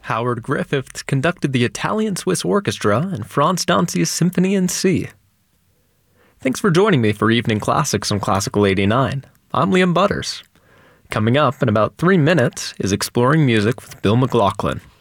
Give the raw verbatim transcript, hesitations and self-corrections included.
Howard Griffiths conducted the Italian-Swiss Orchestra and Franz Danzi's Symphony in C. Thanks for joining me for Evening Classics on Classical eighty-nine. I'm Liam Butters. Coming up in about three minutes is Exploring Music with Bill McLaughlin.